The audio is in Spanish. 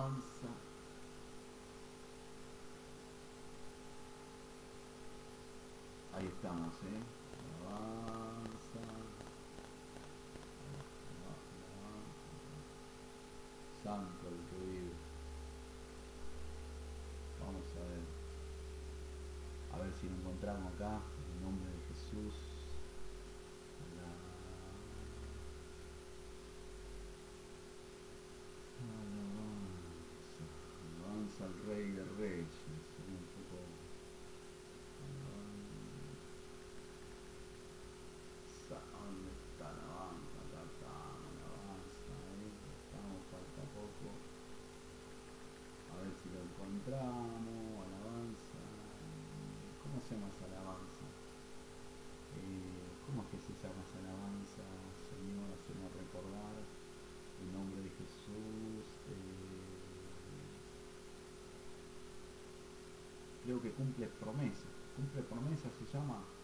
alabanza. Ahí estamos, alabanza. Santo el que vive. Vamos a ver si lo encontramos acá, en el nombre de Jesús. Alabanza, alabanza al Rey de Reyes. Un poco. ¿Dónde está la alabanza? Acá está la alabanza, estamos, falta poco. A ver si lo encontramos. Alabanza. ¿Cómo se llama esa alabanza? ¿Cómo es que se llama esa alabanza? Señor, hacemos recordar el nombre de Jesús. Creo que cumple promesa. Cumple promesa se llama.